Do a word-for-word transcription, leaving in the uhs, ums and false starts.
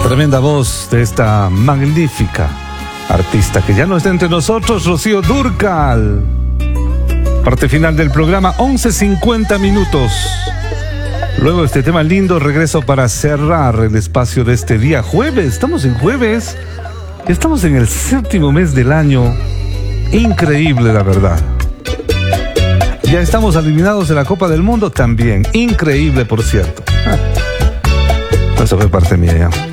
Tremenda voz de esta magnífica artista que ya no está entre nosotros, Rocío Dúrcal. Parte final del programa, once cincuenta minutos. Luego de este tema lindo, regreso para cerrar el espacio de este día jueves. Estamos en jueves. Estamos en el séptimo mes del año. Increíble, la verdad. Ya estamos eliminados de la Copa del Mundo también. Increíble, por cierto. Eso fue parte mía ya.